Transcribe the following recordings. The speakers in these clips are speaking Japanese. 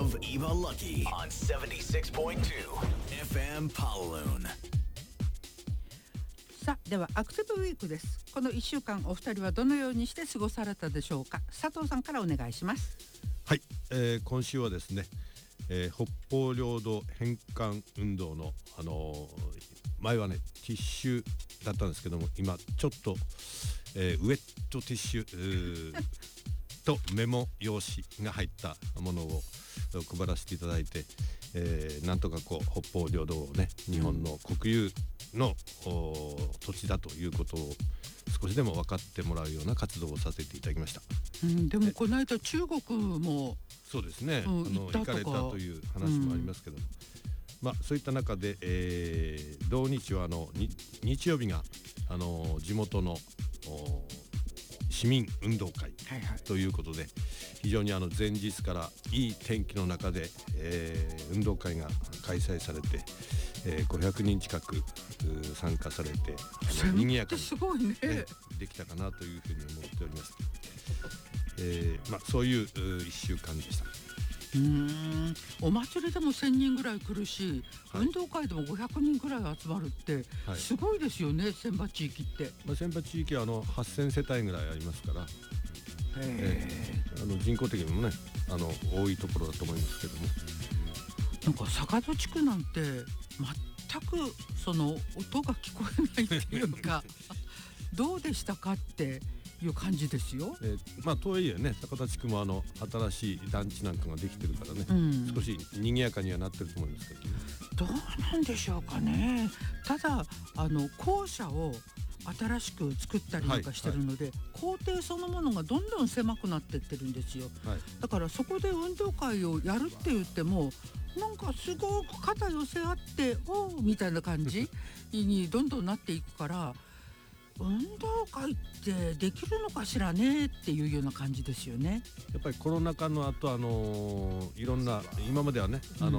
of Eva Lucky on 76.2 FM Paloon。 さあではアクティブウィークです。この1週間お二人はどのようにして過ごされたでしょうか。佐藤さんからお願いします。 はい、今週はですね、北方領土返還運動の、前はねティッシュだったんですけども、今ちょっと、ウェットティッシュとメモ用紙が入ったものを配らせていただいて、なんとかこう北方領土をね日本の国有の土地だということを少しでも分かってもらうような活動をさせていただきました。 でもこの間中国もそうですね、 行かれたという話もありますけども、そういった中で、同日は日曜日が地元の市民運動会ということで、非常に前日からいい天気の中で、運動会が開催されて、500人近く参加されて賑やかに、 すごいね、 できたかなというふうに思っております。そういう1週間でした。 お祭りでも1000人ぐらい来るし、運動会でも500人ぐらい集まるってすごいですよね、千葉地域って。 千葉地域は8000世帯ぐらいありますから、人口的にもね多いところだと思いますけども、 なんか坂戸地区なんて全くその音が聞こえないっていうかどうでしたかっていう感じですよ。 とはいえね、坂田地区も新しい団地なんかができてるからね、少し賑やかにはなってると思いますけどね。 どうなんでしょうかね。ただ校舎を新しく作ったりなんかしてるので、校庭そのものがどんどん狭くなってってるんですよ。だからそこで運動会をやるって言ってもなんかすごく肩寄せ合っておーみたいな感じにどんどんなっていくから、運動会ってできるのかしらねっていうような感じですよね。 やっぱりコロナ禍の後いろんな今まではね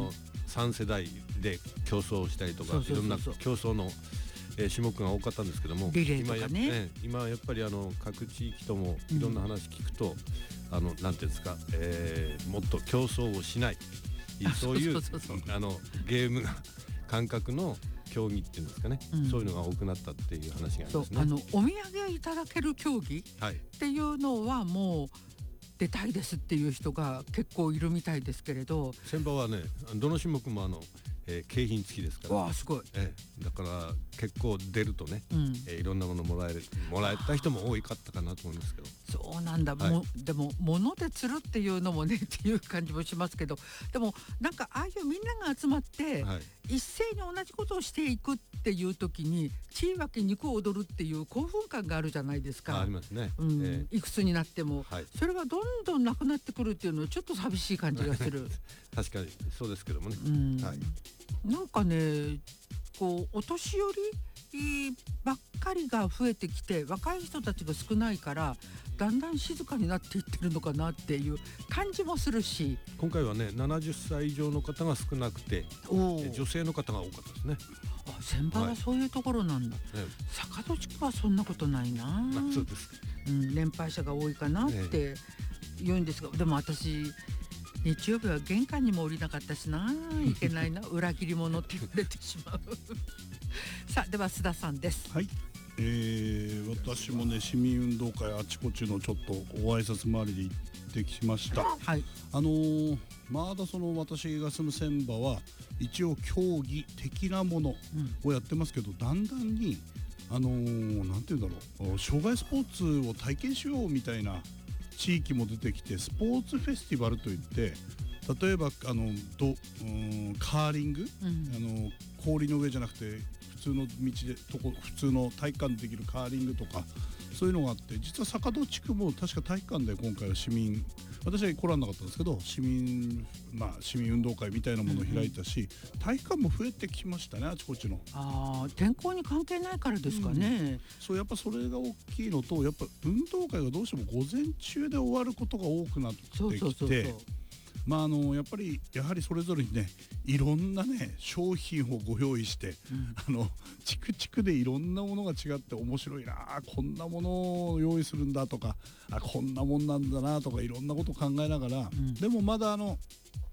3世代で競争したりとか、いろんな競争の種目が多かったんですけども、 リレーとかね、 今やっぱり各地域ともいろんな話聞くと、なんていうんですか、もっと競争をしない、そういうゲーム感覚の競技っていうんですかね、そういうのが多くなったっていう話がありますね。 お土産いただける競技っていうのはもう出たいですっていう人が結構いるみたいですけれど、 先場はねどの種目も景品付きですから、 わあすごい、 だから結構出るとね、いろんなものもらえた人も多かったかなと思いますけど。 そうなんだ、でも物で釣るっていうのもねっていう感じもしますけど、でもなんかああいうみんなが集まって、一斉に同じことをしていくっていう時に血分け肉を踊るっていう興奮感があるじゃないですか。 ありますね、 いくつになっても、それがどんどんなくなってくるっていうのはちょっと寂しい感じがする確かにそうですけどもね、 なんかねこうお年寄りばっかりが増えてきて、若い人たちが少ないからだんだん静かになっていってるのかなっていう感じもするし、 今回はね70歳以上の方が少なくて女性の方が多かったですね。 先場はそういうところなんだ、坂戸地区はそんなことないな、 そうです、 年配者が多いかなって言うんですが、でも私日曜日は玄関にも降りなかったしいけないな裏切り者って言われてしまうさあでは須田さんです。 はい、私もね市民運動会あちこちのちょっとご挨拶回りで行ってきました。まだその私が住む千葉は一応競技的なものをやってますけど、だんだんになんていうんだろう、障害スポーツを体験しようみたいな地域も出てきて、スポーツフェスティバルといって、例えばカーリング、氷の上じゃなくて普通の道で普通の体育館でできるカーリングとかそういうのがあって、実は坂戸地区も確か体育館で今回は私は来らなかったんですけど市民運動会みたいなものを開いたし、体育館も増えてきましたね、あちこちの。 天候に関係ないからですかね。 そうやっぱそれが大きいのと、やっぱ運動会がどうしても午前中で終わることが多くなってきて、やはりそれぞれにねいろんなね商品をご用意して、地区でいろんなものが違って面白いな、こんなものを用意するんだとか、こんなもんなんだなとかいろんなことを考えながら、でもまだ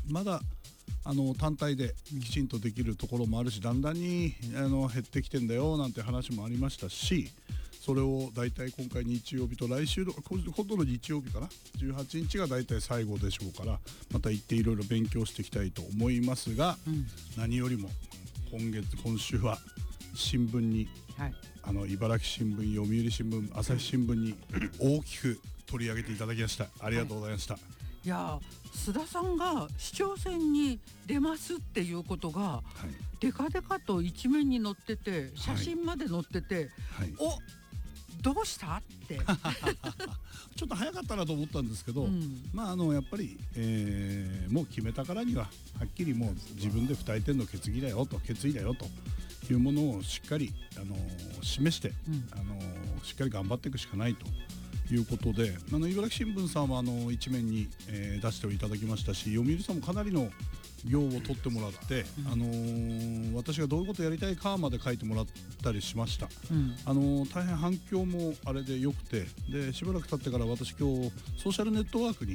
まだ単体できちんとできるところもあるし、だんだんに減ってきてんだよなんて話もありましたし、それをだいたい今回日曜日と来週の今度の日曜日かな、18日がだいたい最後でしょうから、また行っていろいろ勉強していきたいと思いますが、何よりも今週は新聞に、茨城新聞、読売新聞、朝日新聞に大きく取り上げていただきました。ありがとうございました。 いや須田さんが市長選に出ますっていうことが、デカデカと一面に載ってて、写真まで載ってて、おどうしたってちょっと早かったなと思ったんですけど、やっぱり、もう決めたからにははっきりもう自分で不退転の決意だよというものをしっかり示して、しっかり頑張っていくしかないということで、茨城新聞さんは一面に、出していただきましたし、読売さんもかなりの行を取ってもらって、私がどういうことをやりたいかまで書いてもらったりしました。大変反響もあれでよくて、でしばらく経ってから私今日ソーシャルネットワークに